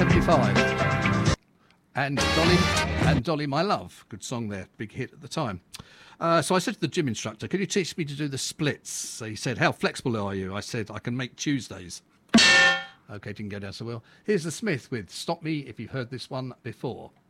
1975. And Dolly, My Love. Good song there. Big hit at the time. So I said to the gym instructor, can you teach me to do the splits? So he said, how flexible are you? I said, I can make Tuesdays. Okay, didn't go down so well. Here's the Smith with Stop Me If You've Heard This one before.